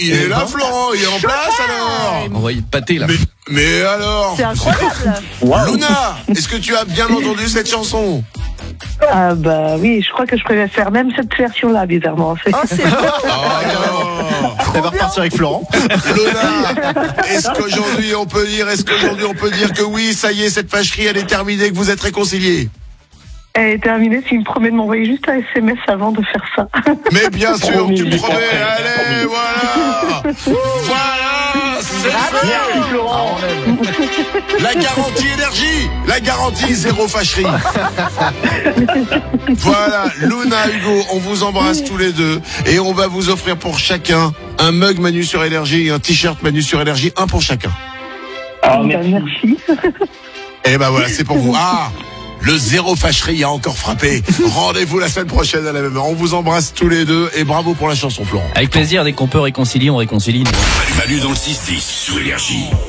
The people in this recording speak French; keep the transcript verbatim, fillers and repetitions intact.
il est là, Florent, il est en place alors. On va y pâter là. Mais, mais alors, C'est incroyable. Luna, est-ce que tu as bien entendu cette chanson? Ah bah oui, je crois que je préfère même cette version-là, bizarrement. C'est... Oh, c'est bon. Oh, Elle va repartir avec Florent. Luna, est-ce qu'aujourd'hui on peut dire, est-ce qu'aujourd'hui on peut dire que oui, ça y est, cette fâcherie elle est terminée, que vous êtes réconciliés? Elle est terminée, s'il me promet de m'envoyer juste un S M S avant de faire ça. Mais bien sûr, Promis, tu me j'ai promets, pas allez, voilà. Voilà, c'est fait. Florent. La garantie énergie, la garantie zéro fâcherie. Voilà, Luna, Hugo, on vous embrasse tous les deux et on va vous offrir pour chacun un mug Manu sur énergie et un t-shirt Manu sur énergie, un pour chacun. Ah, merci. merci. Et ben voilà, c'est pour vous. Ah, le zéro fâcherie a encore frappé. Rendez-vous la semaine prochaine à la même heure. On vous embrasse tous les deux et bravo pour la chanson, Florent. Avec plaisir, dès qu'on peut réconcilier, on réconcilie. Manu dans le six dix sur Énergie.